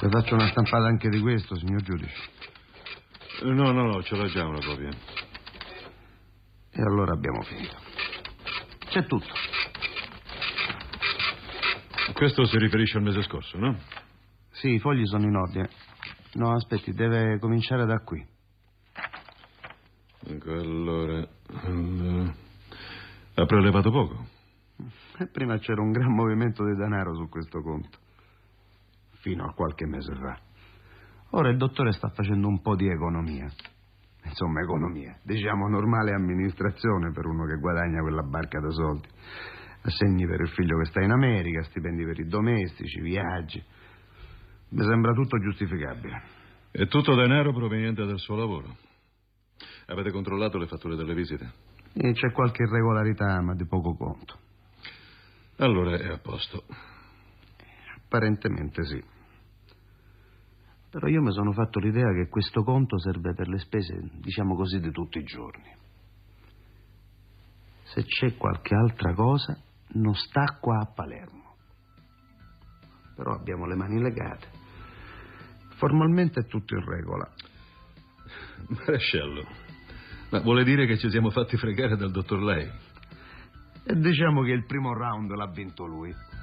Le faccio una stampata anche di questo, signor giudice? No, ce l'ho già una copia. E allora abbiamo finito. C'è tutto. Questo si riferisce al mese scorso, no? Sì, i fogli sono in ordine. No, aspetti, deve cominciare da qui. Ecco, allora... ha prelevato poco? Prima c'era un gran movimento di denaro su questo conto. Fino a qualche mese fa. Ora il dottore sta facendo un po' di economia. Insomma, economia. Diciamo normale amministrazione per uno che guadagna quella barca da soldi. Assegni per il figlio che sta in America, stipendi per i domestici, viaggi. Mi sembra tutto giustificabile. È tutto denaro proveniente dal suo lavoro. Avete controllato le fatture delle visite? E c'è qualche irregolarità, ma di poco conto. Allora è a posto. Apparentemente sì. Però io mi sono fatto l'idea che questo conto serve per le spese, diciamo così, di tutti i giorni. Se c'è qualche altra cosa, non sta qua a Palermo. Però abbiamo le mani legate. Formalmente è tutto in regola. Maresciallo, ma vuole dire che ci siamo fatti fregare dal dottor Lei? E diciamo che il primo round l'ha vinto lui.